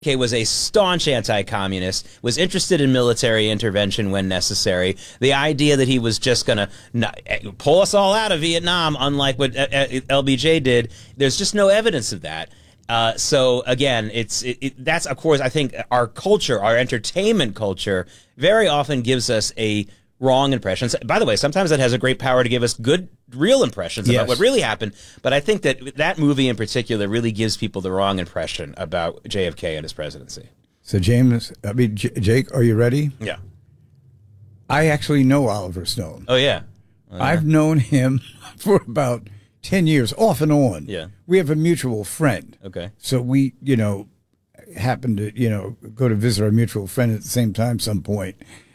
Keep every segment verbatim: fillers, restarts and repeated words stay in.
K was a staunch anti-communist, was interested in military intervention when necessary. The idea that he was just going to pull us all out of Vietnam, unlike what L B J did, there's just no evidence of that. Uh, so again, it's it, it, that's of course I think our culture, our entertainment culture, very often gives us a wrong impression. By the way, sometimes that has a great power to give us good, real impressions about yes. what really happened. But I think that that movie in particular really gives people the wrong impression about J F K and his presidency. So James, I mean J Jake, are you ready? Yeah. I actually know Oliver Stone. Oh yeah. Oh, yeah. I've known him for about ten years, off and on. Yeah. We have a mutual friend. Okay. So we, you know, happened to, you know, go to visit our mutual friend at the same time some point.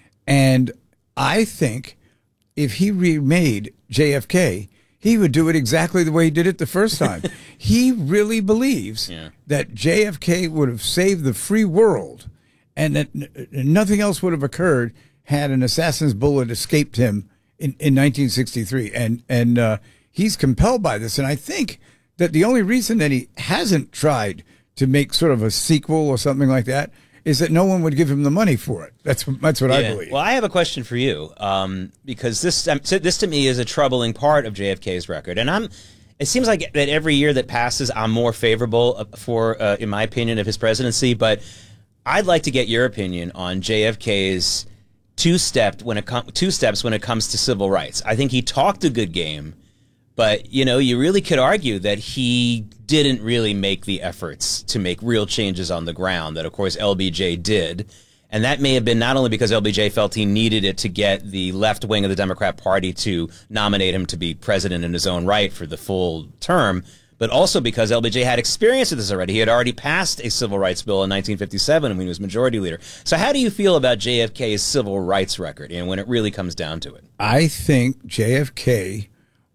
And I think if he remade J F K, he would do it exactly the way he did it the first time. He really believes yeah. that J F K would have saved the free world and that n nothing else would have occurred had an assassin's bullet escaped him in, in nineteen sixty-three. And, and uh, he's compelled by this. And I think that the only reason that he hasn't tried to make sort of a sequel or something like that is that no one would give him the money for it. That's that's what yeah. I believe. Well, I have a question for you, um, because this um, so this to me is a troubling part of J F K's record, and I'm. It seems like that every year that passes, I'm more favorable for, uh, in my opinion, of his presidency. But I'd like to get your opinion on J F K's two step when it com two steps when it comes to civil rights. I think he talked a good game. But, you know, you really could argue that he didn't really make the efforts to make real changes on the ground that, of course, L B J did. And that may have been not only because L B J felt he needed it to get the left wing of the Democrat Party to nominate him to be president in his own right for the full term, but also because L B J had experience with this already. He had already passed a civil rights bill in nineteen fifty-seven when he was majority leader. So how do you feel about J F K's civil rights record, and when it really comes down to it? I think J F K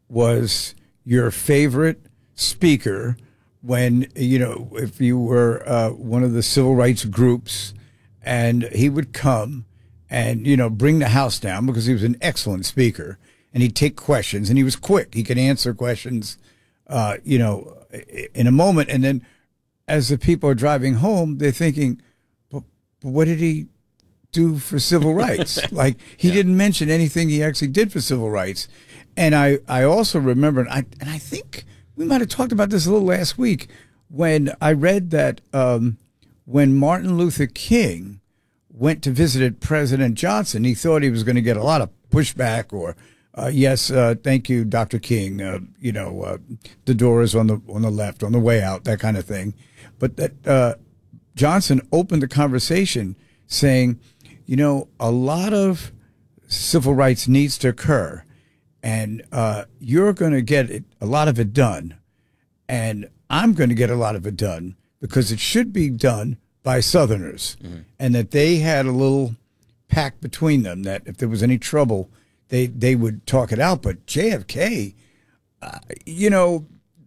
was your favorite speaker when, you know, if you were uh, one of the civil rights groups, and he would come and, you know, bring the house down because he was an excellent speaker, and he'd take questions, and he was quick. He could answer questions, uh, you know, in a moment. And then as the people are driving home, they're thinking, but, but what did he do for civil rights? Like, he yeah. didn't mention anything he actually did for civil rights. And I, I also remember, and I, and I think we might have talked about this a little last week, when I read that um, when Martin Luther King went to visit President Johnson, he thought he was going to get a lot of pushback or, uh, yes, uh, thank you, Doctor King, uh, you know, uh, the door is on the, on the left, on the way out, that kind of thing. But that uh, Johnson opened the conversation saying, you know, a lot of civil rights needs to occur. And uh, you're going to get it, a lot of it done, and I'm going to get a lot of it done because it should be done by Southerners, mm-hmm. and that they had a little pact between them that if there was any trouble, they they would talk it out. But J F K, uh, you know,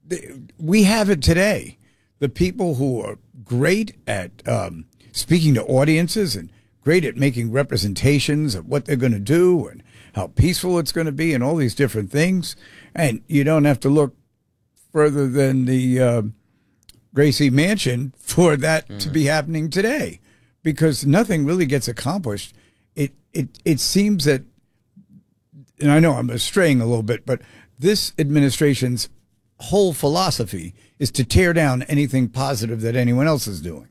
we have it today. The people who are great at um, speaking to audiences and great at making representations of what they're going to do and how peaceful it's going to be and all these different things. And you don't have to look further than the uh, Gracie Mansion for that mm-hmm. to be happening today, because nothing really gets accomplished. It, it, it seems that, and I know I'm straying a little bit, but this administration's whole philosophy is to tear down anything positive that anyone else is doing.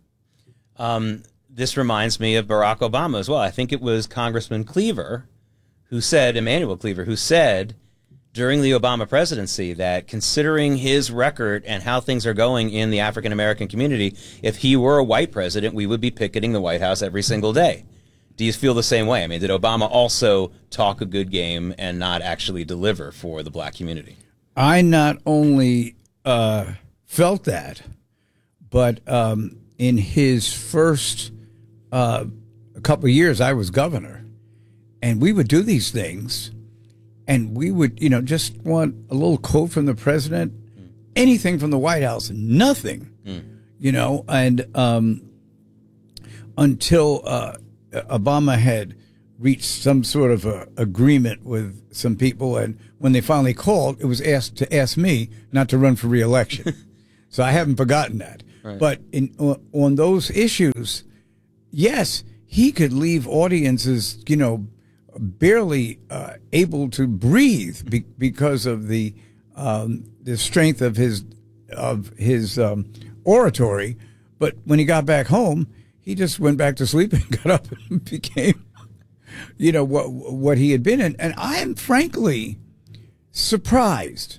Um, this reminds me of Barack Obama as well. I think it was Congressman Cleaver who said, Emanuel Cleaver, who said during the Obama presidency that considering his record and how things are going in the African-American community, if he were a white president, we would be picketing the White House every single day. Do you feel the same way? I mean, did Obama also talk a good game and not actually deliver for the black community? I not only uh, felt that, but um, in his first uh, couple of years, I was governor. And we would do these things, and we would, you know, just want a little quote from the president, mm. anything from the White House, nothing, mm. you know, and um, until uh, Obama had reached some sort of a agreement with some people, and when they finally called, it was asked to ask me not to run for re-election. So I haven't forgotten that. Right. But in on those issues, yes, he could leave audiences, you know, barely uh, able to breathe be- because of the um, the strength of his of his um, oratory. But when he got back home, he just went back to sleep and got up and became, you know, what what he had been. And, and I am frankly surprised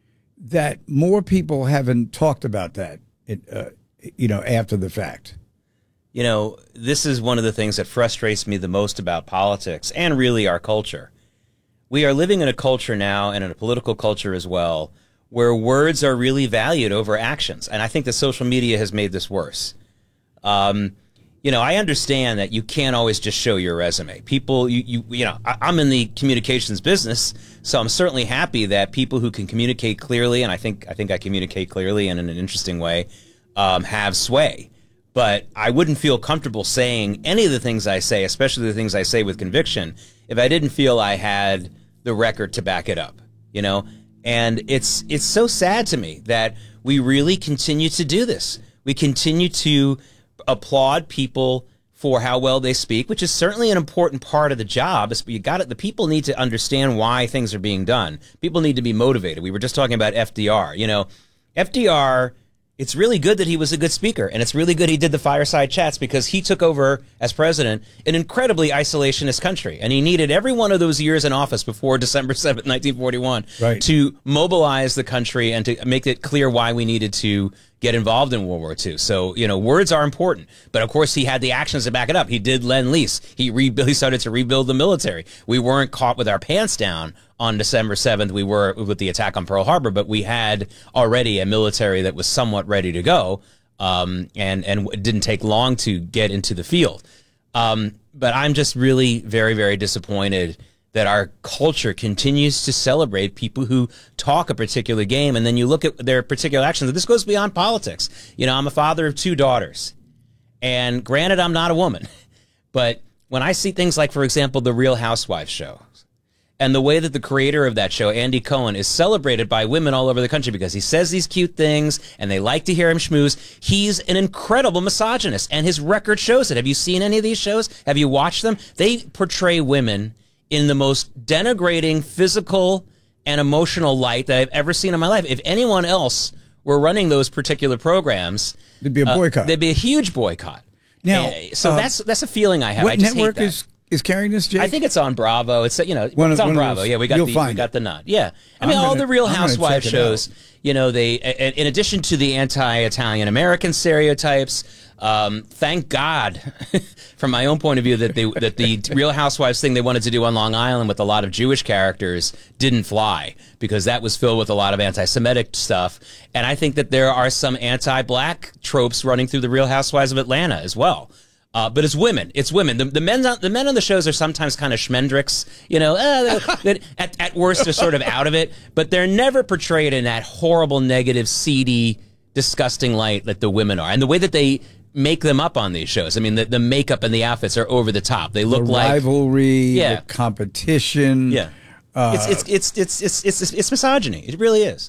that more people haven't talked about that, uh, you know, after the fact. You know, this is one of the things that frustrates me the most about politics and really our culture. We are living in a culture now, and in a political culture as well, where words are really valued over actions. And I think that social media has made this worse. Um, you know, I understand that you can't always just show your resume. People, you, you, you know, I, I'm in the communications business, so I'm certainly happy that people who can communicate clearly, and I think I think I communicate clearly and in an interesting way, um, have sway. But I wouldn't feel comfortable saying any of the things I say, especially the things I say with conviction, if I didn't feel I had the record to back it up. You know. And it's it's so sad to me that we really continue to do this. We continue to applaud people for how well they speak, which is certainly an important part of the job. You got it. The people need to understand why things are being done. People need to be motivated. We were just talking about F D R. You know, F D R, it's really good that he was a good speaker, and it's really good he did the fireside chats because he took over as president an incredibly isolationist country, and he needed every one of those years in office before December seventh, nineteen forty-one, right, to mobilize the country and to make it clear why we needed to get involved in World War Two. So, you know, words are important, but of course he had the actions to back it up. He did Lend-Lease. He, re- he started to rebuild the military. We weren't caught with our pants down on December seventh. We were with the attack on Pearl Harbor, but we had already a military that was somewhat ready to go, um, and, and it didn't take long to get into the field. Um, but I'm just really very, very disappointed that our culture continues to celebrate people who talk a particular game, and then you look at their particular actions. This goes beyond politics. You know, I'm a father of two daughters, and granted, I'm not a woman, but when I see things like, for example, the Real Housewives show, and the way that the creator of that show, Andy Cohen, is celebrated by women all over the country because he says these cute things, and they like to hear him schmooze. He's an incredible misogynist, and his record shows it. Have you seen any of these shows? Have you watched them? They portray women in the most denigrating physical and emotional light that I've ever seen in my life. If anyone else were running those particular programs, there'd be a boycott. Uh, there'd be a huge boycott. Now, uh, so uh, that's that's a feeling I have. What I just network hate that. is is carrying this, Jake? I think it's on Bravo. It's you know one it's of, on Bravo. Those, yeah, we got the we got it. the nod. Yeah, I mean I'm all gonna, the Real I'm Housewives shows. You know, they in addition to the anti-Italian American stereotypes. Um, thank God, from my own point of view, that they that the Real Housewives thing they wanted to do on Long Island with a lot of Jewish characters didn't fly because that was filled with a lot of anti-Semitic stuff. And I think that there are some anti-black tropes running through the Real Housewives of Atlanta as well. Uh, but it's women. It's women. The, the men on, the men on the shows are sometimes kind of schmendricks, you know, uh, that at, at worst are sort of out of it, but they're never portrayed in that horrible, negative, seedy, disgusting light that the women are. And the way that they make them up on these shows. I mean, the, the makeup and the outfits are over the top. They look the like rivalry, yeah. the competition. Yeah, uh, it's, it's it's it's it's it's it's misogyny. It really is.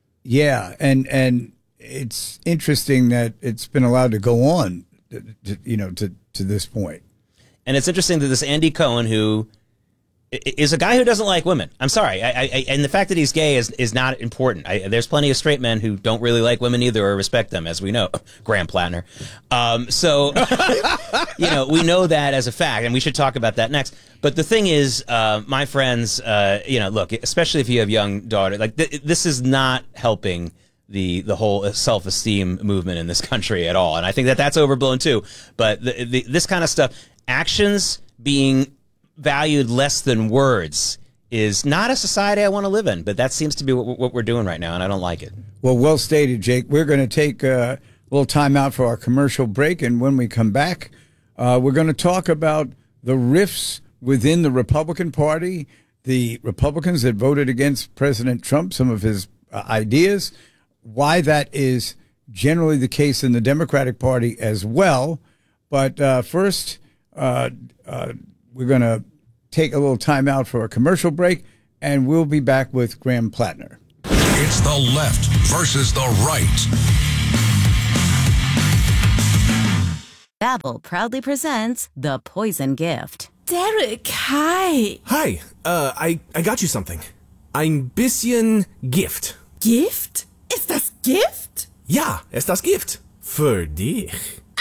Yeah, and and it's interesting that it's been allowed to go on, to, to, you know, to to this point. And it's interesting that this Andy Cohen, who is a guy who doesn't like women. I'm sorry. I, I, and the fact that he's gay is, is not important. I, there's plenty of straight men who don't really like women either or respect them, as we know. Graham Plattner. Um, so, you know, we know that as a fact, and we should talk about that next. But the thing is, uh, my friends, uh, you know, look, especially if you have young daughters, like th- this is not helping the the whole self-esteem movement in this country at all. And I think that that's overblown too. But the, the, this kind of stuff, actions being valued less than words is not a society I want to live in, but that seems to be what, what we're doing right now, and I don't like it. Well, well stated, Jake. We're going to take a little time out for our commercial break, and when we come back, uh, we're going to talk about the rifts within the Republican Party, the Republicans that voted against President Trump, some of his uh, ideas, why that is generally the case in the Democratic Party as well. But uh, first, uh, uh, we're going to take a little time out for a commercial break, and we'll be back with Graham Plattner. It's the left versus the right. Babbel proudly presents The Poison Gift. Derek, hi. Hi, uh, I, I got you something. Ein bisschen Gift. Gift? Ist das Gift? Ja, ist das Gift. Für dich.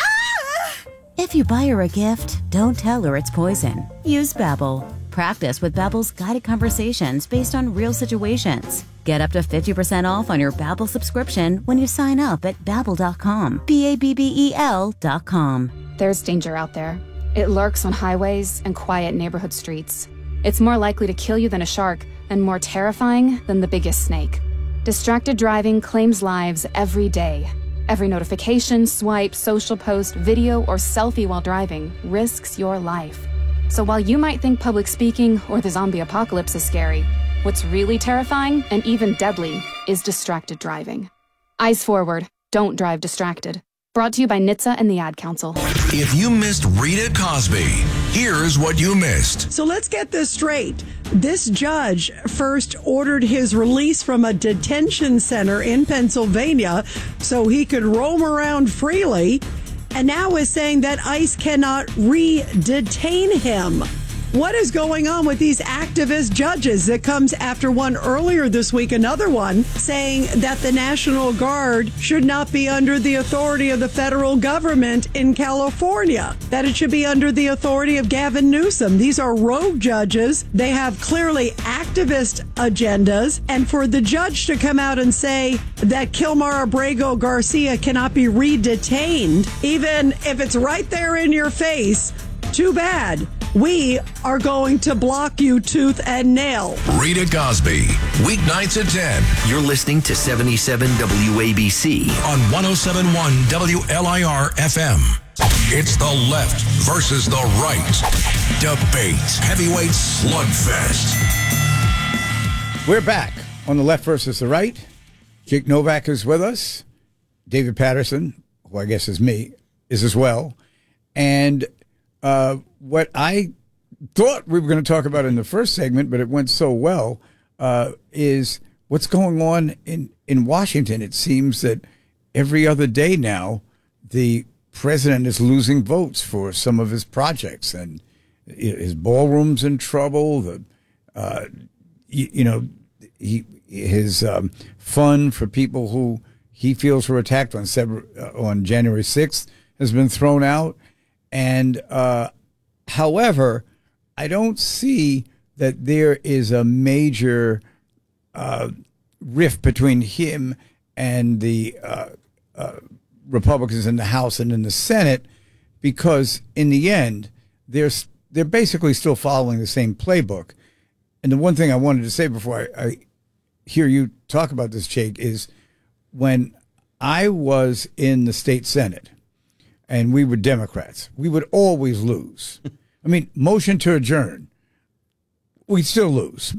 If you buy her a gift, don't tell her it's poison. Use Babbel. Practice with Babbel's guided conversations based on real situations. Get up to fifty percent off on your Babbel subscription when you sign up at babbel dot com. B A B B E L dot com. There's danger out there. It lurks on highways and quiet neighborhood streets. It's more likely to kill you than a shark, and more terrifying than the biggest snake. Distracted driving claims lives every day. Every notification, swipe, social post, video, or selfie while driving risks your life. So while you might think public speaking or the zombie apocalypse is scary, what's really terrifying and even deadly is distracted driving. Eyes forward. Don't drive distracted. Brought to you by N H T S A and the Ad Council. If you missed Rita Cosby, here's what you missed. So let's get this straight. This judge first ordered his release from a detention center in Pennsylvania so he could roam around freely, and now is saying that ICE cannot re-detain him. What is going on with these activist judges? That comes after one earlier this week, another one saying that the National Guard should not be under the authority of the federal government in California, that it should be under the authority of Gavin Newsom. These are rogue judges. They have clearly activist agendas. And for the judge to come out and say that Kilmar Abrego Garcia cannot be re-detained, even if it's right there in your face, too bad. We are going to block you tooth and nail. Rita Cosby, weeknights at ten. You're listening to seventy-seven W A B C on one oh seven point one W L I R F M. It's the left versus the right. Debate. Heavyweight slugfest. We're back on the left versus the right. Jake Novak is with us. David Patterson, who I guess is me, is as well. And Uh, what I thought we were going to talk about in the first segment, but it went so well, uh, is what's going on in, in Washington. It seems that every other day now, the president is losing votes for some of his projects, and his ballroom's in trouble. The, uh, you, you know, he, his um, fund for people who he feels were attacked on, on January sixth has been thrown out. And, uh, however, I don't see that there is a major uh, rift between him and the uh, uh, Republicans in the House and in the Senate, because in the end, they're, they're basically still following the same playbook. And the one thing I wanted to say before I, I hear you talk about this, Jake, is when I was in the state Senate, and we were Democrats, we would always lose. I mean, motion to adjourn, we'd still lose.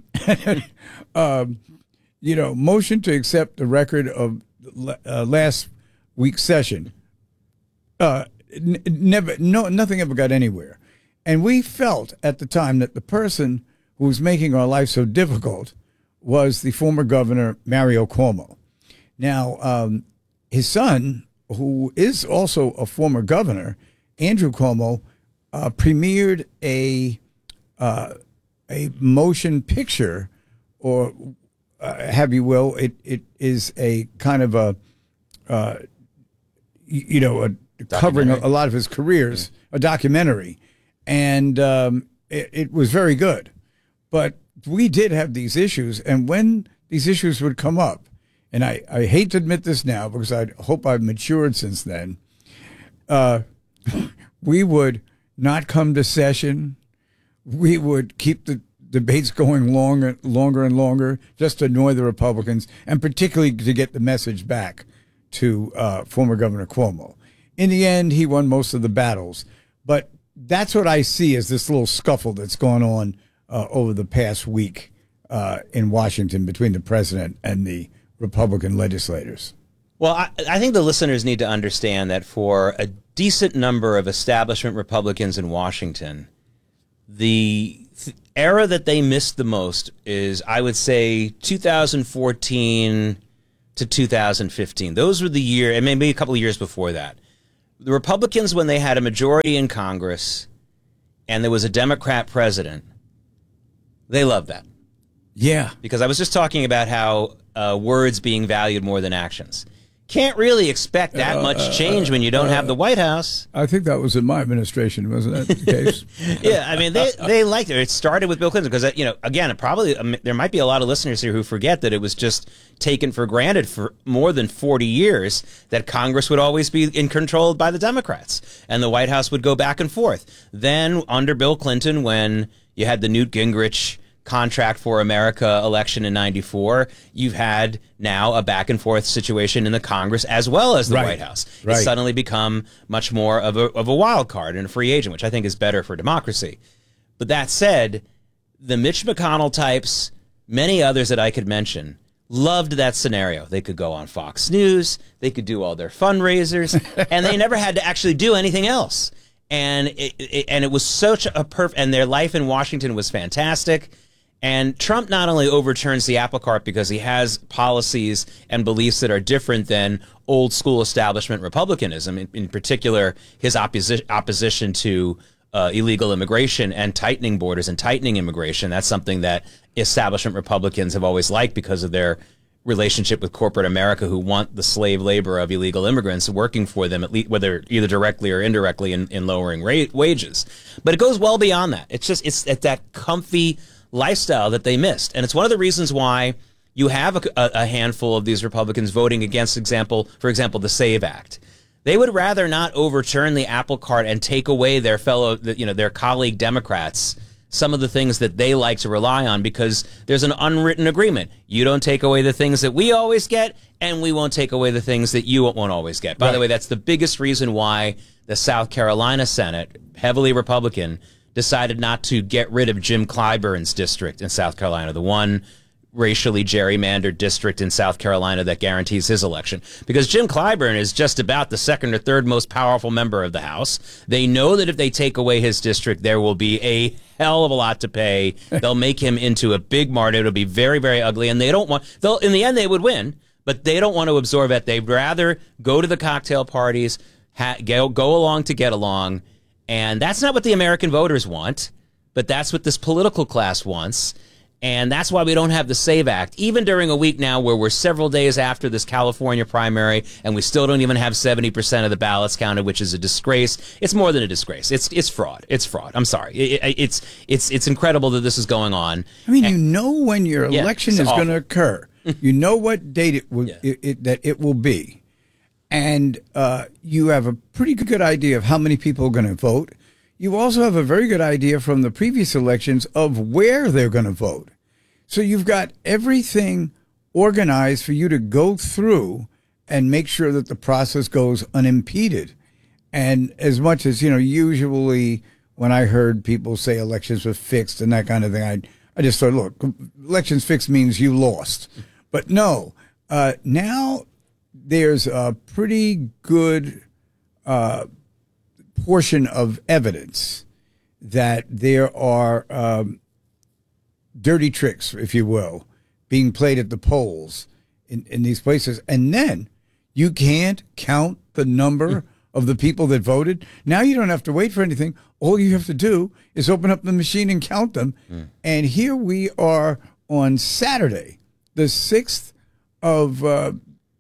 um, you know, motion to accept the record of uh, last week's session, uh, n- never, no, nothing ever got anywhere. And we felt at the time that the person who was making our life so difficult was the former governor, Mario Cuomo. Now, um, his son, who is also a former governor, Andrew Cuomo, uh, premiered a uh, a motion picture, or uh, have you will. It it is a kind of a uh, you, you know a covering a, a lot of his careers, mm-hmm. a documentary, and um, it, it was very good. But we did have these issues, and when these issues would come up, and I, I hate to admit this now because I hope I've matured since then, uh, we would not come to session. We would keep the debates going longer, longer and longer, just to annoy the Republicans, and particularly to get the message back to uh, former Governor Cuomo. In the end, he won most of the battles. But that's what I see as this little scuffle that's gone on uh, over the past week uh, in Washington between the president and the Republican legislators. Well, I, I think the listeners need to understand that for a decent number of establishment Republicans in Washington, the th- era that they missed the most is, I would say, two thousand fourteen to two thousand fifteen. Those were the year, and maybe a couple of years before that. the Republicans, when they had a majority in Congress and there was a Democrat president, they loved that. Yeah. Because I was just talking about how uh, words being valued more than actions. Can't really expect that Uh, much change when you don't uh, have the White House. I think that was in my administration, wasn't that the case? Yeah, I mean, they they liked it. It started with Bill Clinton because, you know, again, it probably um, there might be a lot of listeners here who forget that it was just taken for granted for more than forty years that Congress would always be in controlled by the Democrats and the White House would go back and forth. Then under Bill Clinton, when you had the Newt Gingrich Contract for America election in ninety-four, you've had now a back and forth situation in the Congress as well as the Right. White House. Right. It's suddenly become much more of a, of a wild card and a free agent, which I think is better for democracy. But that said, the Mitch McConnell types, many others that I could mention, loved that scenario. They could go on Fox News, they could do all their fundraisers, and they never had to actually do anything else. And it, it, and it was such a perfect, and their life in Washington was fantastic. And Trump not only overturns the apple cart because he has policies and beliefs that are different than old school establishment Republicanism, in, in particular his opposi- opposition to uh, illegal immigration and tightening borders and tightening immigration. That's something that establishment Republicans have always liked because of their relationship with corporate America, who want the slave labor of illegal immigrants working for them, at least whether either directly or indirectly in, in lowering ra- wages. But it goes well beyond that. It's just it's at that comfy lifestyle that they missed. And it's one of the reasons why you have a, a handful of these Republicans voting against, example, for example, the SAVE Act. They would rather not overturn the apple cart and take away their fellow, you know, their colleague Democrats some of the things that they like to rely on, because there's an unwritten agreement. You don't take away the things that we always get, and we won't take away the things that you won't always get. By Right. the way, that's the biggest reason why the South Carolina Senate, heavily Republican, decided not to get rid of Jim Clyburn's district in South Carolina, the one racially gerrymandered district in South Carolina that guarantees his election. Because Jim Clyburn is just about the second or third most powerful member of the House. They know that if they take away his district, there will be a hell of a lot to pay. They'll make him into a big martyr. It'll be very, very ugly. And they don't want, they'll, in the end, they would win, but they don't want to absorb it. They'd rather go to the cocktail parties, ha- go, go along to get along. And that's not what the American voters want, but that's what this political class wants. And that's why we don't have the SAVE Act, even during a week now where we're several days after this California primary, and we still don't even have seventy percent of the ballots counted, which is a disgrace. It's more than a disgrace. It's it's fraud. It's fraud. I'm sorry. It, it, it's it's it's incredible that this is going on. I mean, and, you know when your Yeah, election it's is awful. going to occur. You know what date it will Yeah. it, it, that it will be, and uh, you have a pretty good idea of how many people are going to vote. You also have a very good idea from the previous elections of where they're going to vote. So you've got everything organized for you to go through and make sure that the process goes unimpeded. And as much as, you know, usually when I heard people say elections were fixed and that kind of thing, I I just thought, look, elections fixed means you lost. But no, uh, now there's a pretty good uh, portion of evidence that there are um, dirty tricks, if you will, being played at the polls in, in these places. And then you can't count the number of the people that voted. Now you don't have to wait for anything. All you have to do is open up the machine and count them. Mm. And here we are on Saturday, the sixth of uh,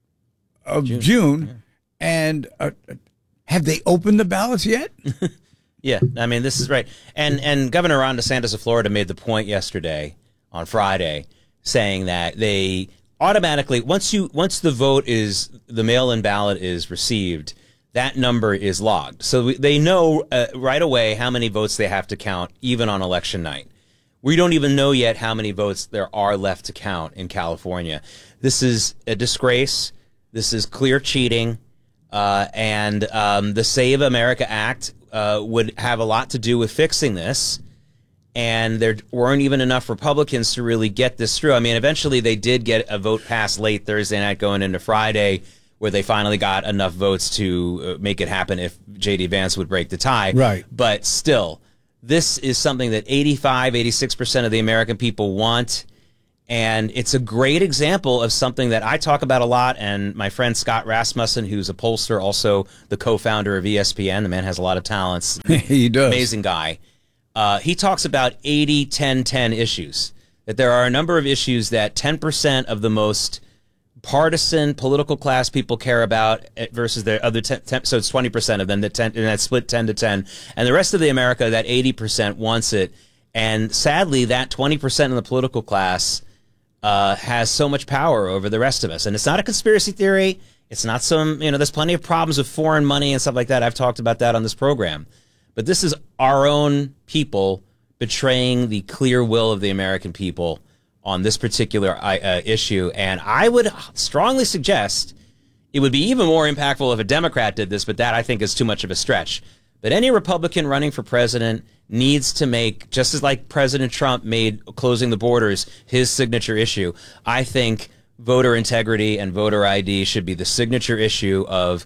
of June. June yeah. And uh, have they opened the ballots yet? Yeah, I mean, this is right. And and Governor Ron DeSantis of Florida made the point yesterday on Friday, saying that they automatically, once you once the vote is, the mail-in ballot is received, that number is logged. So we, they know uh, right away how many votes they have to count, even on election night. We don't even know yet how many votes there are left to count in California. This is a disgrace. This is clear cheating. Uh, and um, the Save America Act uh, would have a lot to do with fixing this. And there weren't even enough Republicans to really get this through. I mean, eventually they did get a vote passed late Thursday night going into Friday, where they finally got enough votes to make it happen if J D Vance would break the tie. Right. But still, this is something that eighty-five, eighty-six percent of the American people want. And it's a great example of something that I talk about a lot. And my friend Scott Rasmussen, who's a pollster, also the co-founder of E S P N, the man has a lot of talents. He does. Amazing guy. Uh, he talks about eighty ten ten issues, that there are a number of issues that ten percent of the most partisan political class people care about versus the other ten, ten, so it's twenty percent of them that ten, and that split ten to ten, and the rest of the America, that eighty percent wants it. And sadly, that twenty percent of the political class uh, has so much power over the rest of us. And it's not a conspiracy theory. It's not some, you know, there's plenty of problems with foreign money and stuff like that. I've talked about that on this program. But this is our own people betraying the clear will of the American people on this particular uh, issue. And I would strongly suggest it would be even more impactful if a Democrat did this, but that I think is too much of a stretch. But any Republican running for president needs to make, just as like President Trump made closing the borders his signature issue, I think voter integrity and voter I D should be the signature issue of,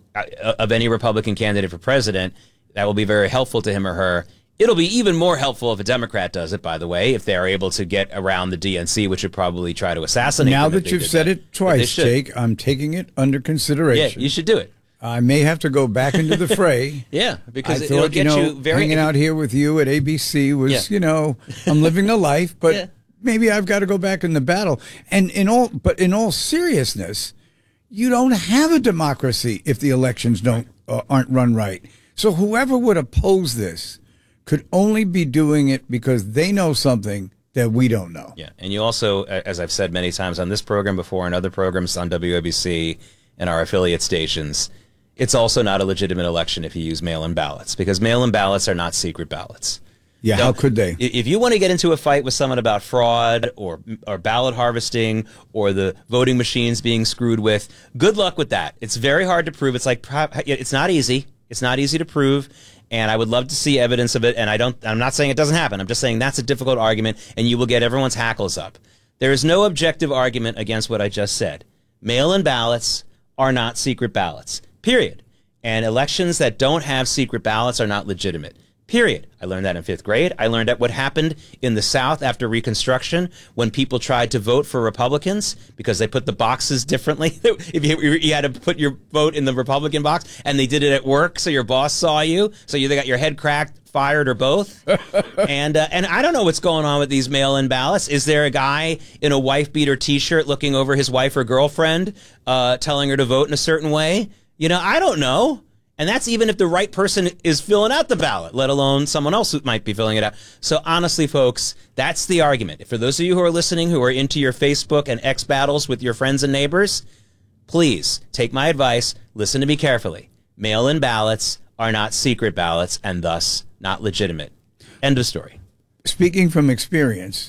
of any Republican candidate for president. That will be very helpful to him or her. It'll be even more helpful if a Democrat does it, by the way, if they are able to get around the D N C, which would probably try to assassinate Now them that you've said that. it twice, Jake, I'm taking it under consideration. Yeah, you should do it. I may have to go back into the fray. Yeah, because I it'll thought, get you, know, you very... hanging out here with you at A B C was, Yeah. you know, I'm living a life, but Yeah. maybe I've got to go back in the battle. And in all, but in all seriousness, you don't have a democracy if the elections don't uh, aren't run right. So whoever would oppose this could only be doing it because they know something that we don't know. Yeah, and you also, as I've said many times on this program before and other programs on W A B C and our affiliate stations, it's also not a legitimate election if you use mail-in ballots, because mail-in ballots are not secret ballots. Yeah, how could they? If you want to get into a fight with someone about fraud or or ballot harvesting or the voting machines being screwed with, good luck with that. It's very hard to prove. It's like it's not easy. It's not easy to prove, and I would love to see evidence of it. And I don't. I'm not saying it doesn't happen. I'm just saying that's a difficult argument, and you will get everyone's hackles up. There is no objective argument against what I just said. Mail-in ballots are not secret ballots. Period. And elections that don't have secret ballots are not legitimate. Period. I learned that in fifth grade. I learned that what happened in the South after Reconstruction when people tried to vote for Republicans because they put the boxes differently. If you, you had to put your vote in the Republican box, and they did it at work, so your boss saw you, so you either got your head cracked, fired, or both. and uh, and I don't know what's going on with these mail-in ballots. Is there a guy in a wife-beater T-shirt looking over his wife or girlfriend, uh, telling her to vote in a certain way? You know, I don't know. And that's even if the right person is filling out the ballot, let alone someone else who might be filling it out. So honestly, folks, that's the argument. For those of you who are listening, who are into your Facebook and X battles with your friends and neighbors, please take my advice. Listen to me carefully. Mail-in ballots are not secret ballots and thus not legitimate. End of story. Speaking from experience,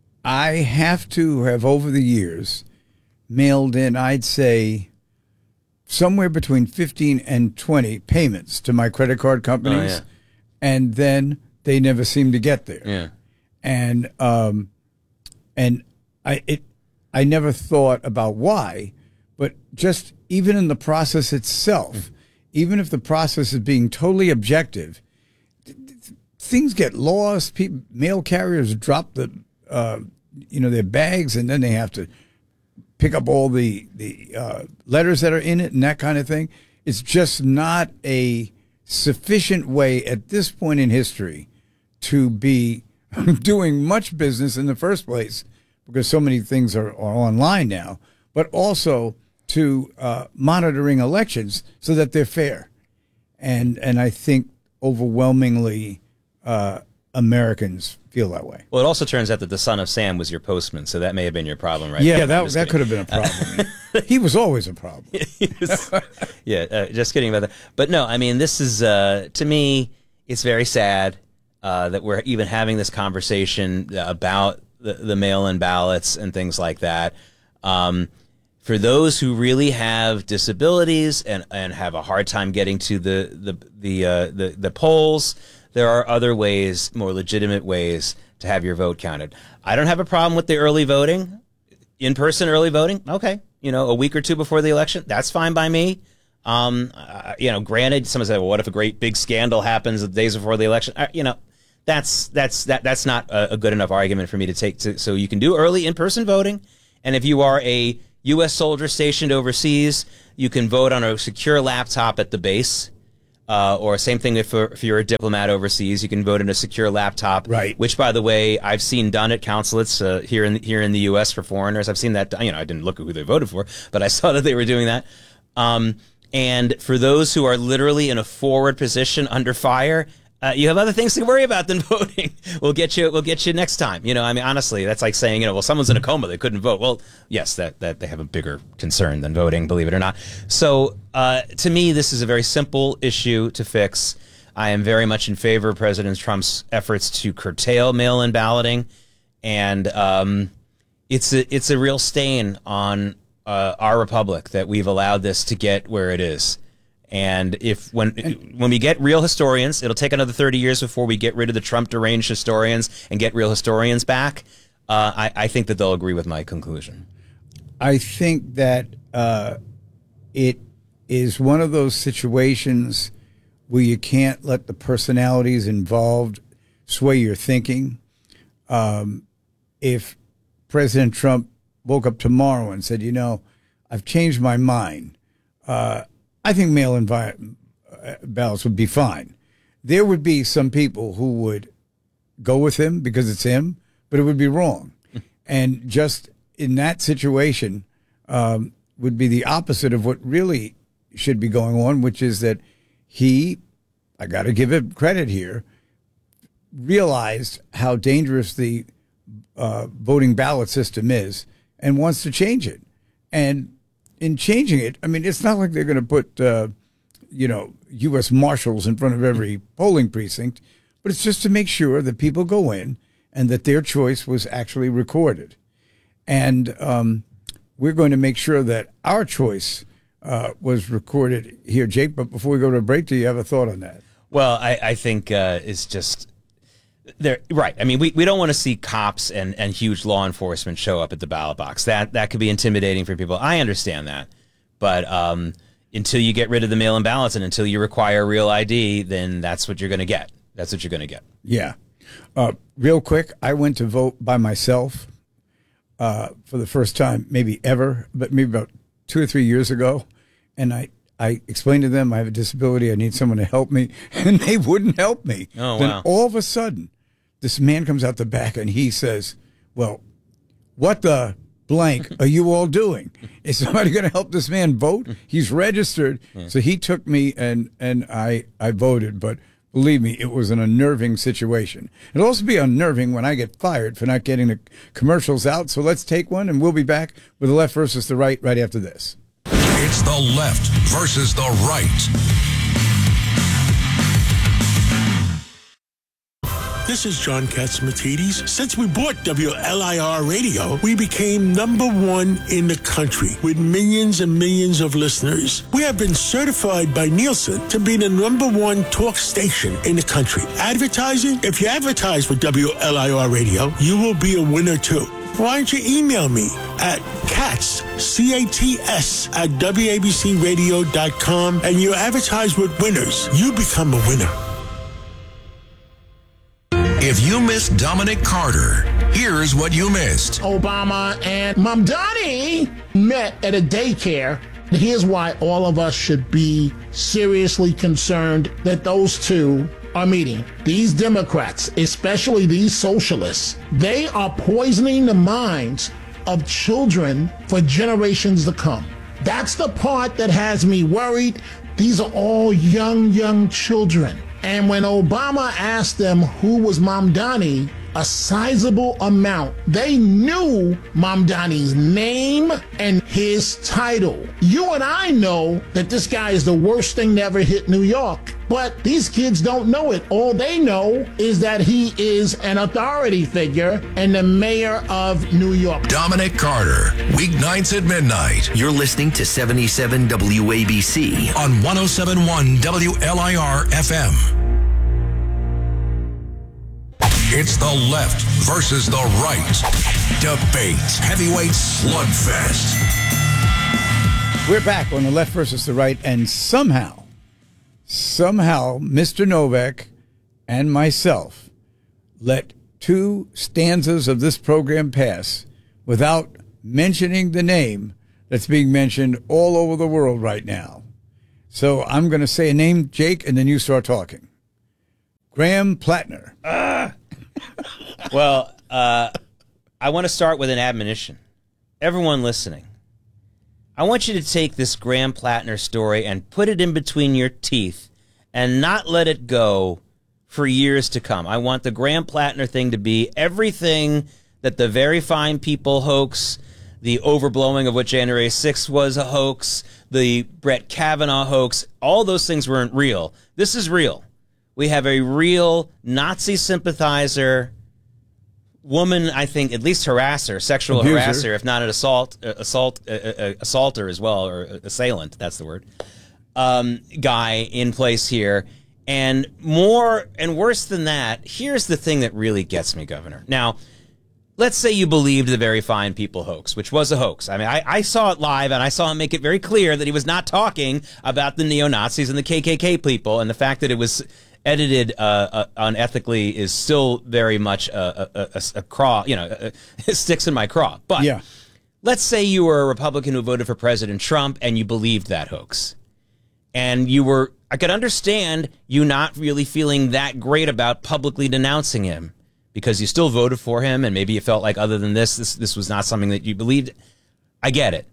I have to have over the years mailed in, I'd say, somewhere between fifteen and twenty payments to my credit card companies, Oh, yeah. and then they never seem to get there. Yeah. And um, and I it I never thought about why, but just even in the process itself, even if the process is being totally objective, th- th- things get lost. People, mail carriers drop the uh, you know their bags, and then they have to pick up all the, the uh, letters that are in it and that kind of thing. It's just not a sufficient way at this point in history to be doing much business in the first place, because so many things are, are online now, but also to uh, monitoring elections so that they're fair. And, and I think overwhelmingly uh, Americans feel that way. Well, it also turns out that the son of Sam was your postman, so that may have been your problem, right? Yeah, there. that that could have been a problem. He was always a problem. was, yeah, uh, just kidding about that. But no, I mean, this is, uh, to me, it's very sad uh, that we're even having this conversation about the, the mail-in ballots and things like that. Um, for those who really have disabilities and, and have a hard time getting to the the the, uh, the the polls, there are other ways, more legitimate ways, to have your vote counted. I don't have a problem with the early voting, in-person early voting. Okay, you know, a week or two before the election, that's fine by me. Um, uh, you know, granted, someone said, well, what if a great big scandal happens the days before the election? Uh, you know, that's that's that that's not a, a good enough argument for me to take. To, so you can do early in-person voting, and if you are a U S soldier stationed overseas, you can vote on a secure laptop at the base. Uh, or same thing if, if you're a diplomat overseas, you can vote in a secure laptop. Right. Which, by the way, I've seen done at consulates uh, here in here in the U S for foreigners. I've seen that. You know, I didn't look at who they voted for, but I saw that they were doing that. Um, and for those who are literally in a forward position under fire, uh, you have other things to worry about than voting. We'll get you. We'll get you next time. You know, I mean, honestly, that's like saying, you know, well, someone's in a coma, they couldn't vote. Well, yes, that that they have a bigger concern than voting, believe it or not. So, uh, to me, this is a very simple issue to fix. I am very much in favor of President Trump's efforts to curtail mail-in balloting, and um, it's a it's a real stain on uh, our republic that we've allowed this to get where it is. And if when when we get real historians, it'll take another thirty years before we get rid of the Trump deranged historians and get real historians back. Uh, I, I think that they'll agree with my conclusion. I think that uh, it is one of those situations where you can't let the personalities involved sway your thinking. Um, if President Trump woke up tomorrow and said, you know, I've changed my mind, uh, I think mail-in vi- ballots would be fine. There would be some people who would go with him because it's him, but it would be wrong. And just in that situation um, would be the opposite of what really should be going on, which is that he, I got to give him credit here, realized how dangerous the uh, voting ballot system is and wants to change it. And in changing it, I mean, it's not like they're going to put, uh, you know, U S Marshals in front of every polling precinct, but it's just to make sure that people go in and that their choice was actually recorded. And um, we're going to make sure that our choice uh, was recorded here, Jake. But before we go to a break, do you have a thought on that? Well, I, I think uh, it's just... They're, right. I mean, we, we don't want to see cops and, and huge law enforcement show up at the ballot box. That that could be intimidating for people. I understand that. But um, until you get rid of the mail-in ballots and until you require real I D, then that's what you're going to get. That's what you're going to get. Yeah. Uh, real quick, I went to vote by myself uh, for the first time, maybe ever, but maybe about two or three years ago. And I, I explained to them I have a disability. I need someone to help me. And they wouldn't help me. Oh, then wow. all of a sudden, this man comes out the back and he says, well, what the blank are you all doing? Is somebody going to help this man vote? He's registered. Yeah. So he took me and, and I, I voted. But believe me, it was an unnerving situation. It'll also be unnerving when I get fired for not getting the commercials out. So let's take one and we'll be back with the left versus the right right after this. It's the left versus the right. This is John Katsimatidis. Since we bought W L I R Radio, we became number one in the country with millions and millions of listeners. We have been certified by Nielsen to be the number one talk station in the country. Advertising? If you advertise with W L I R Radio, you will be a winner too. Why don't you email me at Cats, C A T S, at W A B C radio dot com and you advertise with winners. You become a winner. If you missed Dominic Carter, here's what you missed. Obama and Mamdani met at a daycare. Here's why all of us should be seriously concerned that those two are meeting. These Democrats, especially these socialists, they are poisoning the minds of children for generations to come. That's the part that has me worried. These are all young, young children. And when Obama asked them who was Mamdani, a sizable amount, they knew Mamdani's name and his title. You and I know that this guy is the worst thing to ever hit New York. But these kids don't know it. All they know is that he is an authority figure and the mayor of New York. Dominic Carter, weeknights at midnight. You're listening to seventy-seven W A B C on one oh seven point one W L I R F M. It's the left versus the right. Debate. Heavyweight slugfest. We're back on the left versus the right, and somehow, somehow, Mister Novak and myself let two stanzas of this program pass without mentioning the name that's being mentioned all over the world right now. So I'm going to say a name, Jake, and then you start talking. Graham Plattner. Ah. Well, uh, I want to start with an admonition. Everyone listening, I want you to take this Graham Plattner story and put it in between your teeth and not let it go for years to come. I want the Graham Plattner thing to be everything that the Very Fine People hoax, the overblowing of what January sixth was a hoax, the Brett Kavanaugh hoax, all those things weren't real. This is real. We have a real Nazi sympathizer, woman, I think, at least harasser, sexual Abuser. harasser, if not an assault, uh, assault, uh, uh, assaulter as well, or assailant, that's the word, um, guy in place here. And more and worse than that, here's the thing that really gets me, Governor. Now, let's say you believed the Very Fine People hoax, which was a hoax. I mean, I, I saw it live, and I saw him make it very clear that he was not talking about the neo-Nazis and the K K K people, and the fact that it was edited uh, uh, unethically is still very much a, a, a, a craw, you know, a, a sticks in my craw. But yeah. Let's say you were a Republican who voted for President Trump and you believed that hoax. And you were, I could understand you not really feeling that great about publicly denouncing him because you still voted for him and maybe you felt like other than this, this, this was not something that you believed. I get it.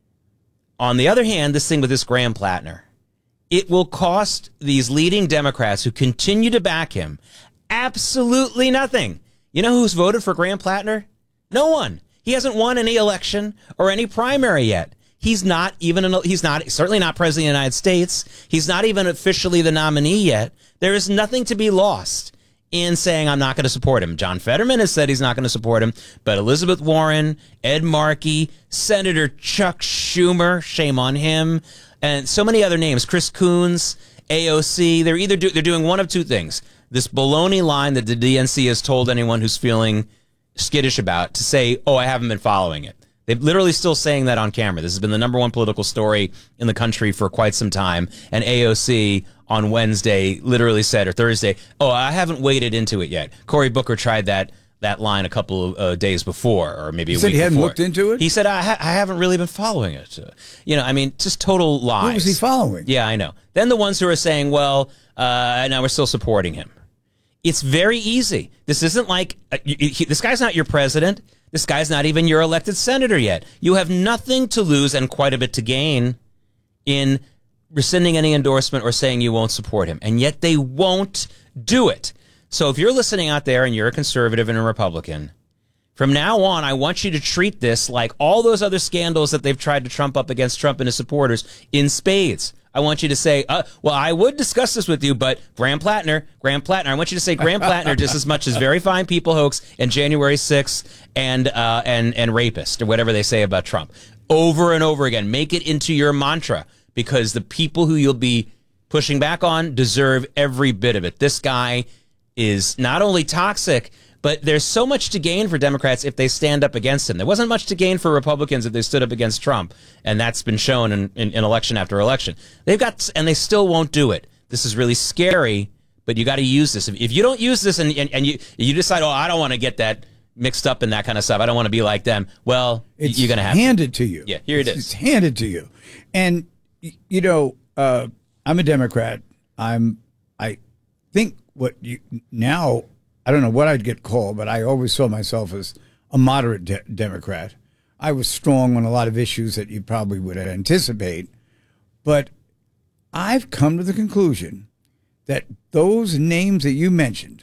On the other hand, this thing with this Graham Plattner, it will cost these leading Democrats who continue to back him absolutely nothing. You know who's voted for Graham Plattner? No one. He hasn't won any election or any primary yet. He's not even, an, he's not, certainly not president of the United States. He's not even officially the nominee yet. There is nothing to be lost in saying I'm not going to support him. John Fetterman has said he's not going to support him, but Elizabeth Warren, Ed Markey, Senator Chuck Schumer, shame on him, and so many other names, Chris Coons, A O C, they're either do, they're doing one of two things. This baloney line that the D N C has told anyone who's feeling skittish about to say, oh, I haven't been following it. They're literally still saying that on camera. This has been the number one political story in the country for quite some time. And A O C on Wednesday literally said, or Thursday, oh, I haven't waded into it yet. Cory Booker tried that that line a couple of uh, days before, or maybe a he said week he hadn't before. looked into it? He said, I, ha- I haven't really been following it. Uh, you know, I mean, just total lies. What was he following? Yeah, I know. Then the ones who are saying, well, uh, now we're still supporting him. It's very easy. This isn't like, uh, you, he, this guy's not your president. This guy's not even your elected senator yet. You have nothing to lose and quite a bit to gain in rescinding any endorsement or saying you won't support him. And yet they won't do it. So if you're listening out there and you're a conservative and a Republican, from now on, I want you to treat this like all those other scandals that they've tried to trump up against Trump and his supporters in spades. I want you to say, uh, well, I would discuss this with you, but Graham Plattner, Graham Plattner, I want you to say Graham Plattner just as much as Very Fine People hoax and January sixth and, uh, and, and rapist or whatever they say about Trump. Over and over again. Make it into your mantra because the people who you'll be pushing back on deserve every bit of it. This guy is not only toxic, but there's so much to gain for Democrats if they stand up against him. There wasn't much to gain for Republicans if they stood up against Trump, and that's been shown in, in, in election after election. They've got, and they still won't do it. This is really scary, but you got to use this. If, if you don't use this and, and, and you you decide, oh, I don't want to get that mixed up in that kind of stuff, I don't want to be like them, well, it's you're going to have handed to. to you. Yeah, here it it's, is. It's handed to you. And, you know, uh, I'm a Democrat. I'm, I think what you, now, I don't know what I'd get called, but I always saw myself as a moderate de- Democrat. I was strong on a lot of issues that you probably would anticipate. But I've come to the conclusion that those names that you mentioned,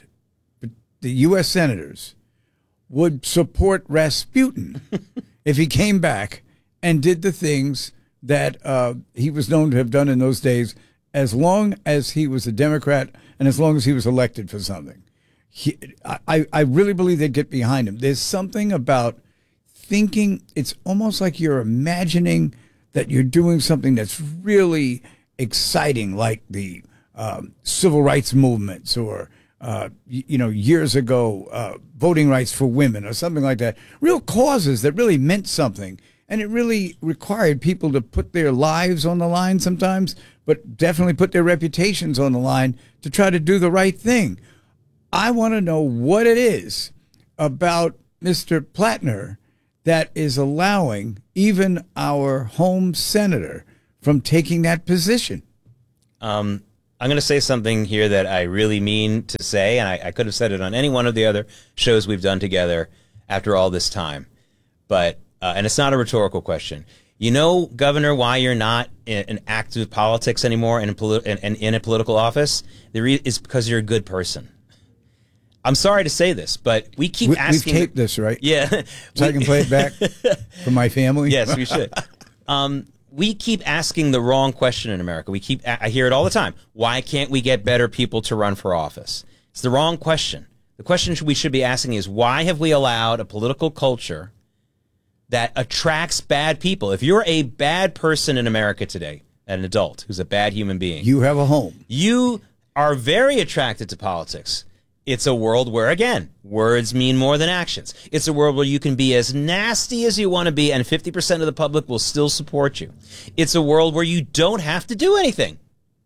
the U S senators, would support Rasputin if he came back and did the things that uh, he was known to have done in those days, as long as he was a Democrat and as long as he was elected for something. He, I, I really believe they'd get behind him. There's something about thinking, it's almost like you're imagining that you're doing something that's really exciting, like the um, civil rights movements or, uh, you, you know, years ago, uh, voting rights for women or something like that. Real causes that really meant something. And it really required people to put their lives on the line sometimes, but definitely put their reputations on the line to try to do the right thing. I want to know what it is about Mister Plattner that is allowing even our home senator from taking that position. Um, I'm going to say something here that I really mean to say, and I, I could have said it on any one of the other shows we've done together after all this time. But, uh, and it's not a rhetorical question. You know, Governor, why you're not in, in active politics anymore and in, politi- and, and in a political office? The re- is because you're a good person. I'm sorry to say this, but we keep we, asking. We've taped this, right? Yeah. So I can play it back for my family? Yes, we should. Um, we keep asking the wrong question in America. We keep, I hear it all the time. Why can't we get better people to run for office? It's the wrong question. The question we should be asking is, why have we allowed a political culture that attracts bad people? If you're a bad person in America today, an adult who's a bad human being, you have a home. You are very attracted to politics. It's a world where, again, words mean more than actions. It's a world where you can be as nasty as you want to be, and fifty percent of the public will still support you. It's a world where you don't have to do anything.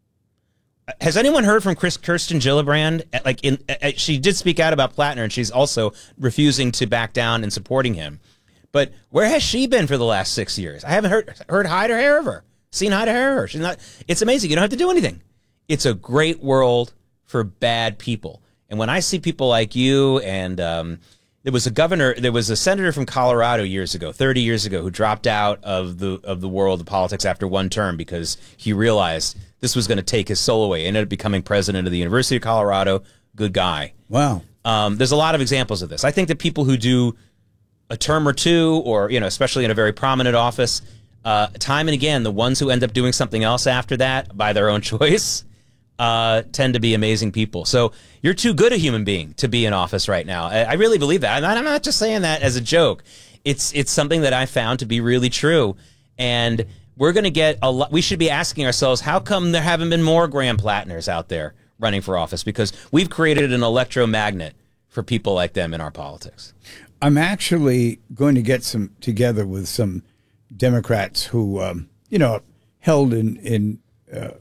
Has anyone heard from Chris, Kirsten Gillibrand? Like, in, she did speak out about Plattner, and she's also refusing to back down and supporting him. But where has she been for the last six years? I haven't heard heard hide or hair of her. Seen hide or hair of her. She's not. It's amazing. You don't have to do anything. It's a great world for bad people. And when I see people like you, and um, there was a governor, there was a senator from Colorado years ago, thirty years ago, who dropped out of the of the world of politics after one term because he realized this was going to take his soul away. He ended up becoming president of the University of Colorado. Good guy. Wow. Um, there's a lot of examples of this. I think that people who do a term or two, or, you know, especially in a very prominent office, uh, time and again, the ones who end up doing something else after that by their own choice uh, tend to be amazing people. So you're too good a human being to be in office right now. I, I really believe that. I'm not just saying that as a joke. It's it's something that I found to be really true. And we're going to get a lot. We should be asking ourselves, how come there haven't been more Graham Plattners out there running for office? Because we've created an electromagnet for people like them in our politics. I'm actually going to get some together with some Democrats who, um, you know, held in in uh,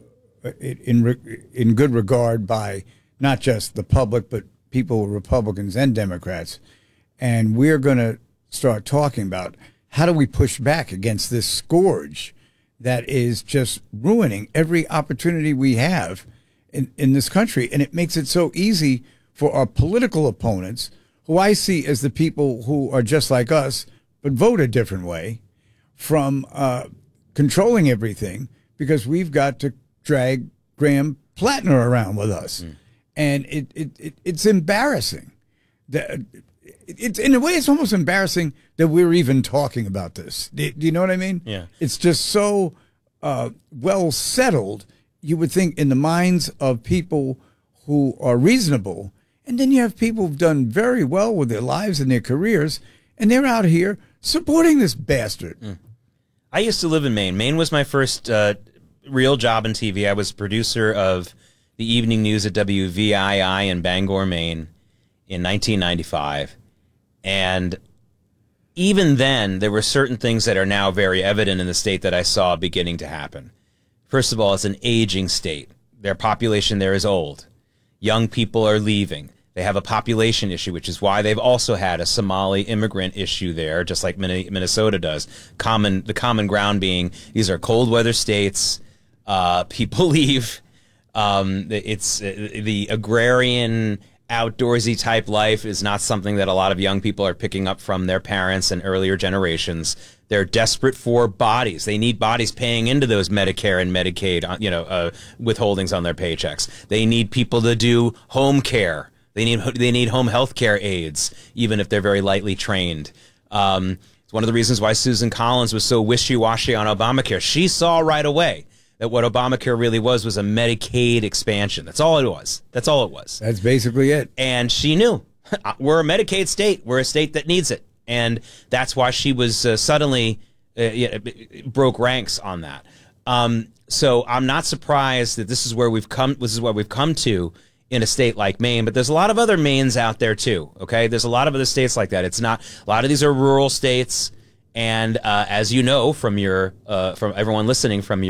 in in good regard by not just the public, but people, Republicans and Democrats, and we're going to start talking about how do we push back against this scourge that is just ruining every opportunity we have in, in this country, and it makes it so easy for our political opponents, who I see as the people who are just like us, but vote a different way, from uh, controlling everything, because we've got to drag Graham Plattner around with us. Mm. And it, it, it it's embarrassing. That it's, in a way, it's almost embarrassing that we're even talking about this. Do, do you know what I mean? Yeah. It's just so uh, well settled, you would think, in the minds of people who are reasonable. And then you have people who've done very well with their lives and their careers, and they're out here supporting this bastard. Mm. I used to live in Maine. Maine was my first uh, real job in T V. I was producer of the evening news at W V I I in Bangor, Maine in nineteen ninety-five. And even then, there were certain things that are now very evident in the state that I saw beginning to happen. First of all, it's an aging state. Their population there is old. Young people are leaving. They have a population issue, which is why they've also had a Somali immigrant issue there, just like Minnesota does. Common, the common ground being these are cold weather states. Uh, people leave. Um, it's uh, the agrarian, outdoorsy type life is not something that a lot of young people are picking up from their parents and earlier generations. They're desperate for bodies. They need bodies paying into those Medicare and Medicaid, you know, uh, withholdings on their paychecks. They need people to do home care. They need they need home health care aides, even if they're very lightly trained. Um, it's one of the reasons why Susan Collins was so wishy-washy on Obamacare. She saw right away that what Obamacare really was was a Medicaid expansion. That's all it was. That's all it was. That's basically it. And she knew. We're a Medicaid state. We're a state that needs it. And that's why she was uh, suddenly uh, yeah, broke ranks on that. Um, so I'm not surprised that this is where we've come. This is where we've come to in a state like Maine. But there's a lot of other Maines out there too. Okay, there's a lot of other states like that. It's not. A lot of these are rural states, and uh, as you know from your uh, from everyone listening from your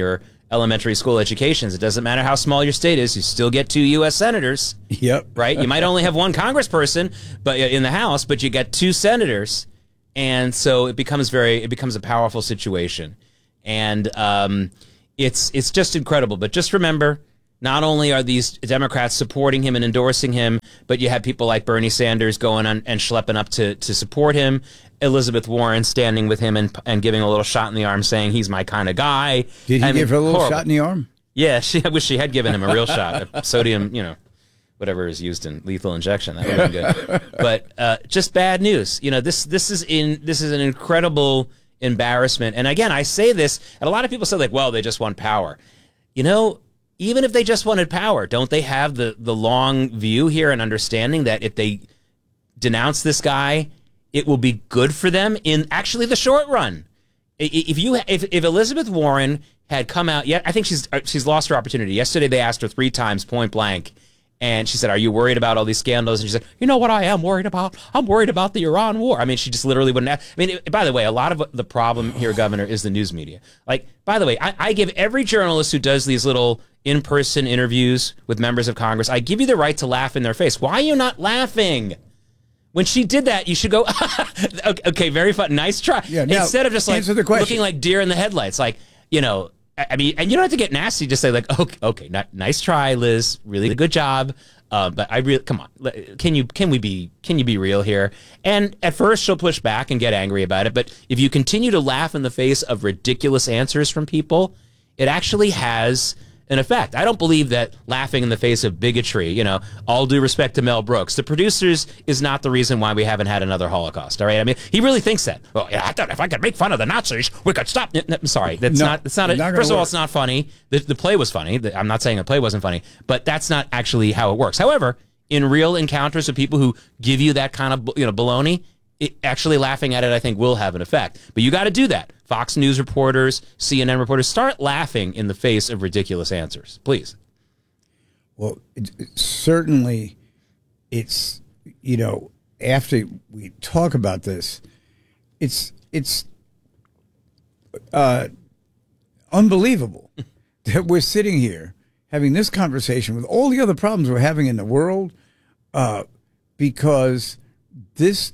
elementary school educations. It doesn't matter how small your state is, you still get two U S senators. Yep. Right? You might only have one congressperson but in the House, but you get two senators. And so it becomes very, it becomes a powerful situation. And um, it's it's just incredible. But just remember, not only are these Democrats supporting him and endorsing him, but you have people like Bernie Sanders going on and schlepping up to, to support him. Elizabeth Warren standing with him and and giving a little shot in the arm, saying he's my kind of guy. Did he I mean, give her a little horrible. shot in the arm? Yeah, she, I wish she had given him a real shot. A sodium, you know, whatever is used in lethal injection. That would have been good. But uh, just bad news. You know, this this is in this is an incredible embarrassment. And again, I say this, and a lot of people say like, well, they just want power. You know, even if they just wanted power, don't they have the the long view here and understanding that if they denounce this guy, it will be good for them in actually the short run. If you if, if Elizabeth Warren had come out, yeah, I think she's she's lost her opportunity. Yesterday they asked her three times point blank, and she said, "Are you worried about all these scandals?" And she said, "You know what I am worried about? I'm worried about the Iran war." I mean, she just literally wouldn't have. I mean, it, by the way, a lot of the problem here, Governor, is the news media. Like, by the way, I, I give every journalist who does these little in-person interviews with members of Congress, I give you the right to laugh in their face. Why are you not laughing? When she did that, you should go, okay, okay, very fun, nice try. Yeah, now, instead of just like answer the question. looking like deer in the headlights, like, you know, I I mean, and you don't have to get nasty. Just say like, okay, okay, not, nice try, Liz, really good job. Uh, but I really, come on, can you, can we be, can you be real here? And at first she'll push back and get angry about it. But if you continue to laugh in the face of ridiculous answers from people, it actually has an effect. I don't believe that laughing in the face of bigotry, you know, all due respect to Mel Brooks, the producers, is not the reason why we haven't had another Holocaust. All right. I mean, he really thinks that. Well, yeah, I thought if I could make fun of the Nazis, we could stop. I'm sorry. That's No, not, it's not, a, not gonna first of all, work. it's not funny. The, the play was funny. The, I'm not saying the play wasn't funny, but that's not actually how it works. However, in real encounters with people who give you that kind of, you know, baloney, it, actually laughing at it, I think, will have an effect. But you got to do that. Fox News reporters, C N N reporters, start laughing in the face of ridiculous answers, please. Well, it, it, certainly it's, you know, after we talk about this, it's it's uh, unbelievable that we're sitting here having this conversation with all the other problems we're having in the world uh, because this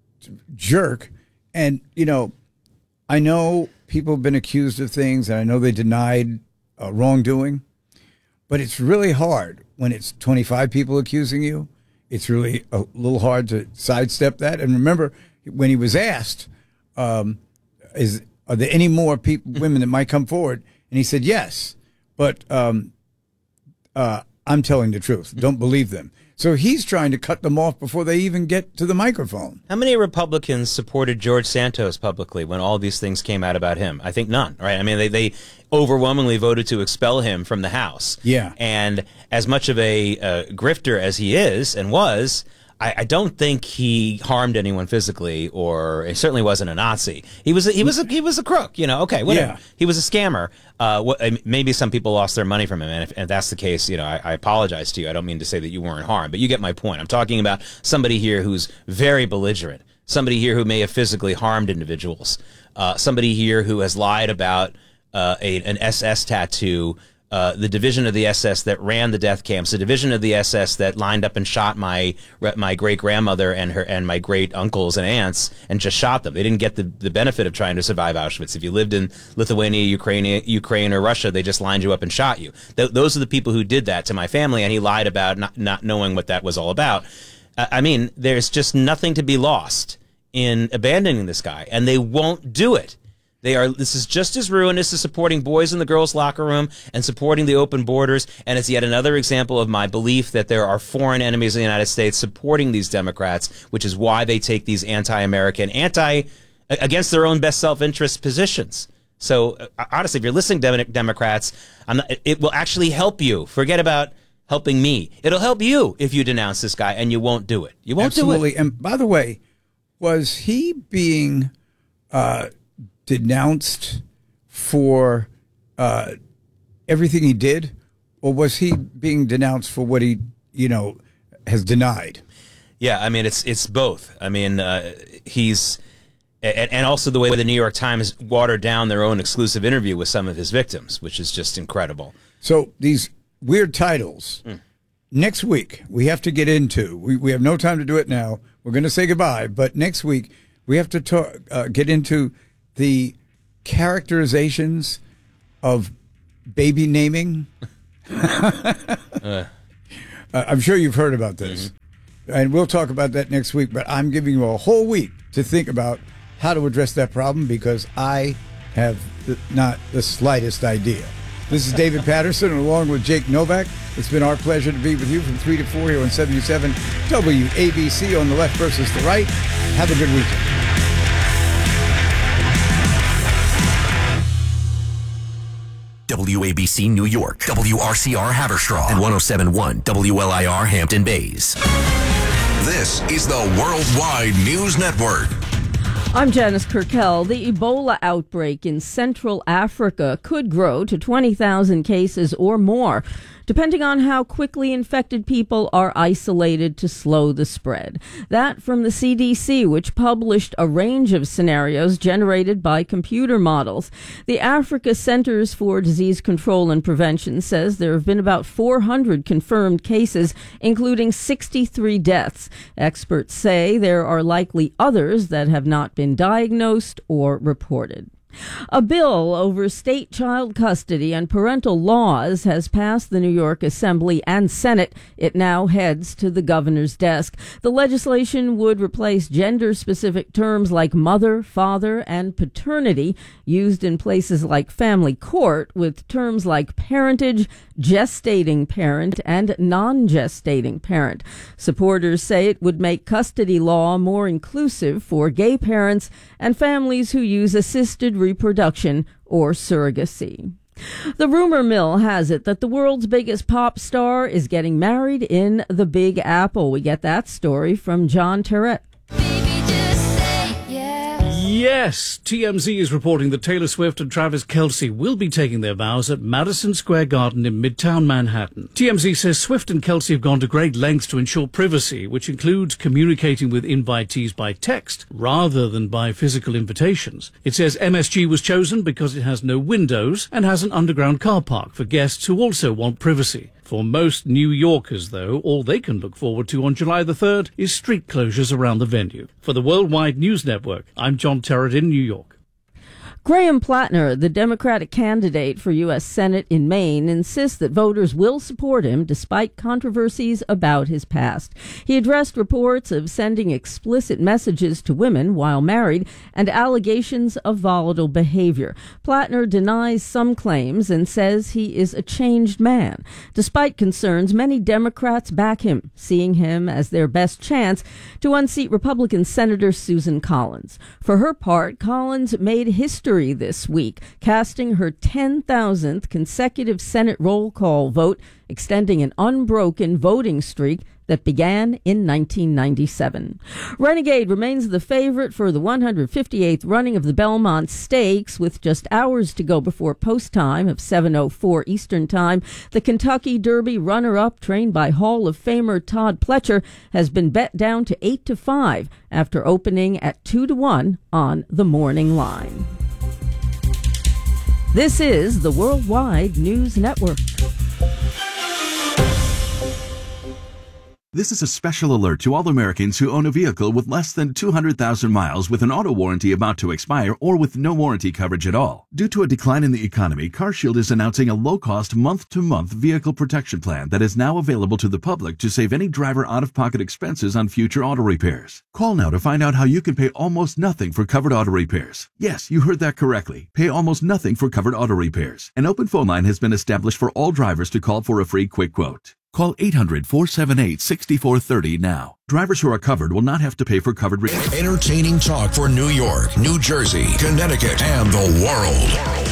jerk, and, you know, I know people have been accused of things, and I know they denied uh, wrongdoing, but it's really hard when it's twenty-five people accusing you. It's really a little hard to sidestep that. And remember, when he was asked, um, "Is are there any more people, women that might come forward?" and he said, "Yes, but um, uh, I'm telling the truth. Don't believe them." So he's trying to cut them off before they even get to the microphone. How many Republicans supported George Santos publicly when all these things came out about him? I think none, right? I mean, they, they overwhelmingly voted to expel him from the House. Yeah. And as much of a uh, grifter as he is and was, I, I don't think he harmed anyone physically, or he certainly wasn't a Nazi. He was a, he was a, he was a crook, you know. Okay, whatever. Yeah. He was a scammer. Uh, what, maybe some people lost their money from him, and if, and if that's the case, you know, I, I apologize to you. I don't mean to say that you weren't harmed, but you get my point. I'm talking about somebody here who's very belligerent, somebody here who may have physically harmed individuals, uh, somebody here who has lied about uh, a, an S S tattoo. Uh, the division of the S S that ran the death camps, the division of the S S that lined up and shot my my great grandmother and her and my great uncles and aunts and just shot them. They didn't get the, the benefit of trying to survive Auschwitz. If you lived in Lithuania, Ukraine, Ukraine, or Russia, they just lined you up and shot you. Th- those are the people who did that to my family, and he lied about not, not knowing what that was all about. Uh, I mean, there's just nothing to be lost in abandoning this guy, and they won't do it. They are. This is just as ruinous as supporting boys in the girls' locker room and supporting the open borders. And it's yet another example of my belief that there are foreign enemies in the United States supporting these Democrats, which is why they take these anti-American, anti against their own best self-interest positions. So uh, honestly, if you're listening to Democrats, I'm not, it will actually help you. Forget about helping me. It'll help you if you denounce this guy, and you won't do it. You won't Absolutely. do it. And by the way, was he being uh, denounced for uh, everything he did, or was he being denounced for what he, you know, has denied? Yeah, I mean, it's it's both. I mean, uh, he's And, and also the way the New York Times watered down their own exclusive interview with some of his victims, which is just incredible. So these weird titles. Mm. Next week, we have to get into, we, we have no time to do it now. We're going to say goodbye, but next week, we have to talk, uh, get into the characterizations of baby naming. uh. Uh, I'm sure you've heard about this, mm-hmm. and we'll talk about that next week, but I'm giving you a whole week to think about how to address that problem because I have the, not the slightest idea. This is David Patterson along with Jake Novak. It's been our pleasure to be with you from three to four here on seventy-seven W A B C on the left versus the right. Have a good weekend. W A B C New York, W R C R Haverstraw, and one oh seven point one W L I R Hampton Bays. This is the Worldwide News Network. I'm Janice Kirkel. The Ebola outbreak in Central Africa could grow to twenty thousand cases or more, depending on how quickly infected people are isolated to slow the spread. That from the C D C, which published a range of scenarios generated by computer models. The Africa Centers for Disease Control and Prevention says there have been about four hundred confirmed cases, including sixty-three deaths. Experts say there are likely others that have not been diagnosed or reported. A bill over state child custody and parental laws has passed the New York Assembly and Senate. It now heads to the governor's desk. The legislation would replace gender-specific terms like mother, father, and paternity used in places like family court with terms like parentage, gestating parent, and non-gestating parent. Supporters say it would make custody law more inclusive for gay parents and families who use assisted reproduction or surrogacy. The rumor mill has it that the world's biggest pop star is getting married in the Big Apple. We get that story from John Terrett. Yes, T M Z is reporting that Taylor Swift and Travis Kelce will be taking their vows at Madison Square Garden in Midtown Manhattan. T M Z says Swift and Kelce have gone to great lengths to ensure privacy, which includes communicating with invitees by text rather than by physical invitations. It says M S G was chosen because it has no windows and has an underground car park for guests who also want privacy. For most New Yorkers, though, all they can look forward to on July the third is street closures around the venue. For the Worldwide News Network, I'm John Terrett in New York. Graham Plattner, the Democratic candidate for U S Senate in Maine, insists that voters will support him despite controversies about his past. He addressed reports of sending explicit messages to women while married and allegations of volatile behavior. Plattner denies some claims and says he is a changed man. Despite concerns, many Democrats back him, seeing him as their best chance to unseat Republican Senator Susan Collins. For her part, Collins made history this week, casting her ten thousandth consecutive Senate roll call vote, extending an unbroken voting streak that began in nineteen ninety-seven. Renegade remains the favorite for the one hundred fifty-eighth running of the Belmont Stakes, with just hours to go before post time of seven oh four Eastern Time. The Kentucky Derby runner-up, trained by Hall of Famer Todd Pletcher, has been bet down to eight to five after opening at two to one on the morning line. This is the Worldwide News Network. This is a special alert to all Americans who own a vehicle with less than two hundred thousand miles with an auto warranty about to expire or with no warranty coverage at all. Due to a decline in the economy, CarShield is announcing a low-cost month-to-month vehicle protection plan that is now available to the public to save any driver out-of-pocket expenses on future auto repairs. Call now to find out how you can pay almost nothing for covered auto repairs. Yes, you heard that correctly. Pay almost nothing for covered auto repairs. An open phone line has been established for all drivers to call for a free quick quote. Call eight hundred, four seven eight, six four three zero now. Drivers who are covered will not have to pay for covered repairs. Entertaining talk for New York, New Jersey, Connecticut, and the world.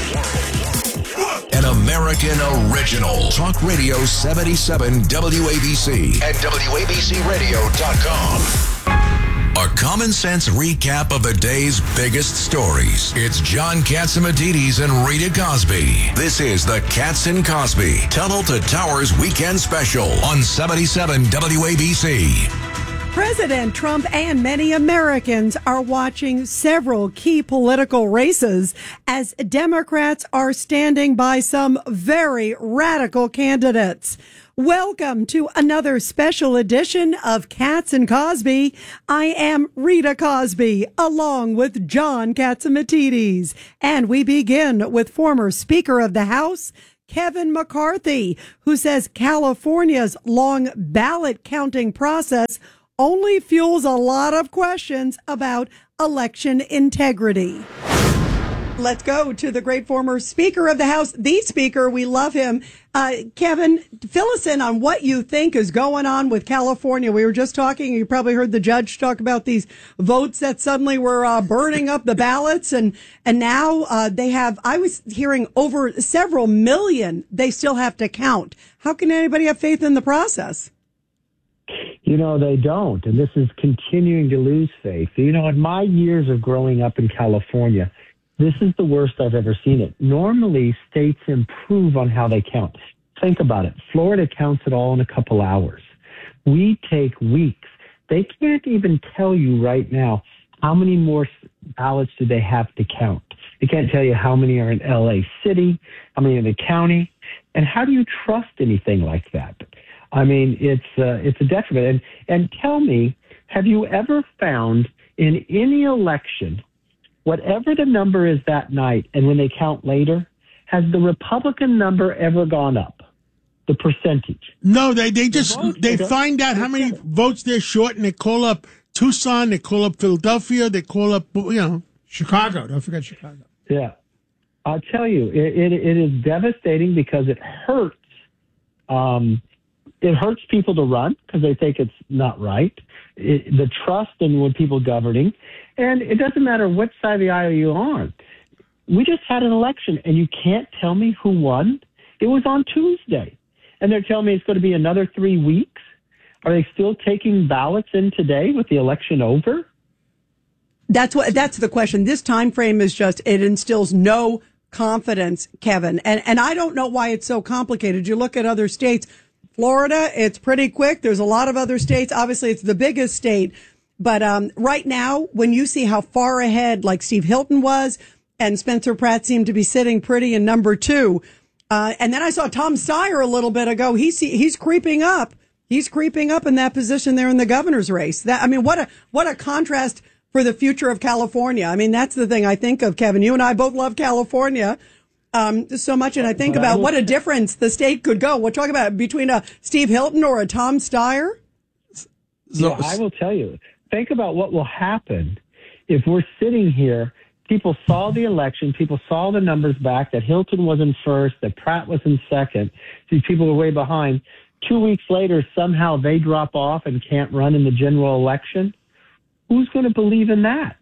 An American original. Talk Radio seventy-seven W A B C at W A B C radio dot com. A common sense recap of the day's biggest stories. It's John Catsimatidis and Rita Cosby. This is the Cats and Cosby Tunnel to Towers Weekend Special on seventy-seven W A B C. President Trump and many Americans are watching several key political races as Democrats are standing by some very radical candidates. Welcome to another special edition of Katz and Cosby. I am Rita Cosby, along with John Catsimatidis. And we begin with former Speaker of the House, Kevin McCarthy, who says California's long ballot counting process only fuels a lot of questions about election integrity. Let's go to the great former Speaker of the House, the Speaker. We love him. Uh, Kevin, fill us in on what you think is going on with California. We were just talking, you probably heard the judge talk about these votes that suddenly were uh, burning up the ballots. And, and now uh, they have, I was hearing over several million they still have to count. How can anybody have faith in the process? You know, they don't. And this is continuing to lose faith. You know, in my years of growing up in California, this is the worst I've ever seen it. Normally, states improve on how they count. Think about it. Florida counts it all in a couple hours. We take weeks. They can't even tell you right now how many more ballots do they have to count. They can't tell you how many are in L A City, how many in the county. And how do you trust anything like that? I mean, it's uh, it's a detriment. And, and tell me, have you ever found in any election, whatever the number is that night, and when they count later, has the Republican number ever gone up? The percentage? No, they, they just, votes, they, they find out how many votes they're short, and they call up Tucson, they call up Philadelphia, they call up, you know, Chicago. Don't forget Chicago. Yeah. I'll tell you, it, it, it is devastating because it hurts. Um, it hurts people to run because they think it's not right. It, the trust in when people governing. And it doesn't matter what side of the aisle you're on. We just had an election, and you can't tell me who won. It was on Tuesday. And they're telling me it's going to be another three weeks. Are they still taking ballots in today with the election over? That's what. That's the question. This time frame is just, it instills no confidence, Kevin. And and I don't know why it's so complicated. You look at other states. Florida, it's pretty quick. There's a lot of other states. Obviously, it's the biggest state. But um, right now, when you see how far ahead, like Steve Hilton was, and Spencer Pratt seemed to be sitting pretty in number two. Uh, and then I saw Tom Steyer a little bit ago. He's he's creeping up. He's creeping up in that position there in the governor's race. That I mean, what a what a contrast for the future of California. I mean, that's the thing I think of, Kevin. You and I both love California um, so much, and I think about what a difference the state could go. We're talking about between a Steve Hilton or a Tom Steyer. Yeah, I will tell you. Think about what will happen if we're sitting here. People saw the election. People saw the numbers back, that Hilton was in first, that Pratt was in second. These people were way behind. Two weeks later, somehow they drop off and can't run in the general election. Who's going to believe in that?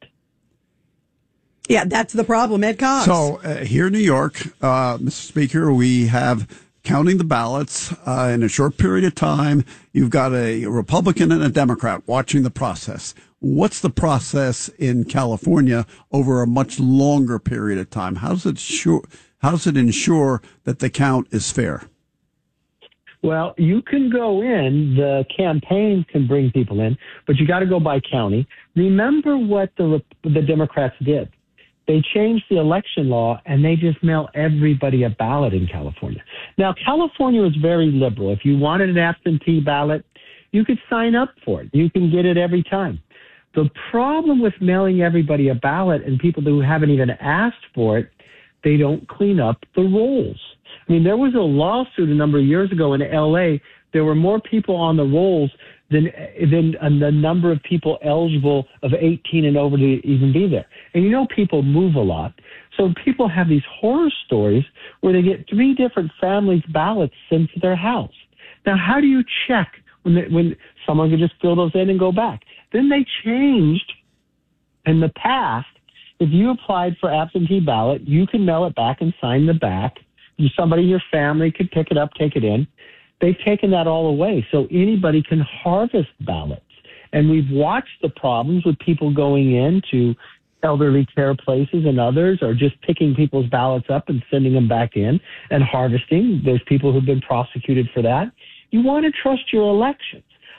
Yeah, that's the problem, Ed Cox. So uh, here in New York, uh, Mister Speaker, we have counting the ballots uh, in a short period of time. You've got a Republican and a Democrat watching the process. What's the process in California over a much longer period of time? How does it sure, how does it ensure that the count is fair? Well, you can go in, the campaign can bring people in, but you got to go by county. Remember what the the Democrats did. They changed the election law, and they just mail everybody a ballot in California. Now, California was very liberal. If you wanted an absentee ballot, you could sign up for it. You can get it every time. The problem with mailing everybody a ballot and people who haven't even asked for it, they don't clean up the rolls. I mean, there was a lawsuit a number of years ago in L A. There were more people on the rolls than than uh, the number of people eligible of eighteen and over to even be there. And you know, people move a lot. So people have these horror stories where they get three different families' ballots sent to their house. Now, how do you check when they, when someone can just fill those in and go back? Then they changed in the past. If you applied for absentee ballot, you can mail it back and sign the back. Somebody in your family could pick it up, take it in. They've taken that all away, so anybody can harvest ballots. And we've watched the problems with people going into elderly care places and others, or just picking people's ballots up and sending them back in and harvesting. There's people who've been prosecuted for that. You want to trust your elections.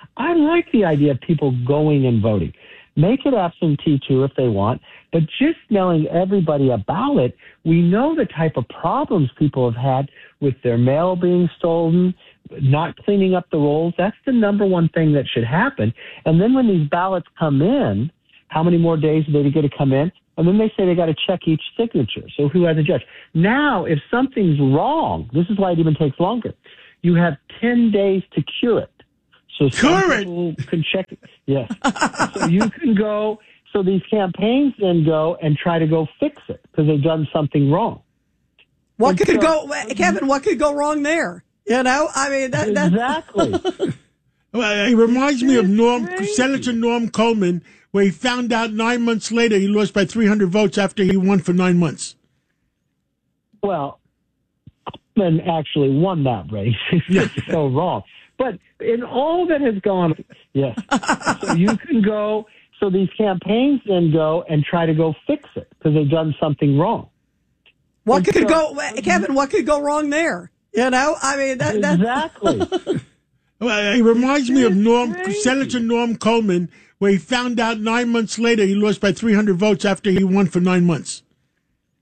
I like the idea of people going and voting. Make it absentee too if they want, but just mailing everybody a ballot, we know the type of problems people have had with their mail being stolen, not cleaning up the rolls. That's the number one thing that should happen. And then when these ballots come in, how many more days do they get to come in? And then they say they got to check each signature. So who has a judge? Now, if something's wrong, this is why it even takes longer. You have ten days to cure it. So some people can check it. Yes. So you can go, so these campaigns then go and try to go fix it because they've done something wrong. What And could so- go, Kevin, what could go wrong there? You know, I mean, that, that Exactly. Well, it reminds me of Norm, Senator Norm Coleman, where he found out nine months later he lost by three hundred votes after he won for nine months. Well, Coleman actually won that race. It's just so wrong. But in all that has gone, yes. So you can go, so these campaigns then go and try to go fix it because they've done something wrong. what And could so- go, Kevin, what could go wrong there? You know, I mean, that, that Exactly. Well, it reminds me of Norm, Senator Norm Coleman, where he found out nine months later he lost by three hundred votes after he won for nine months.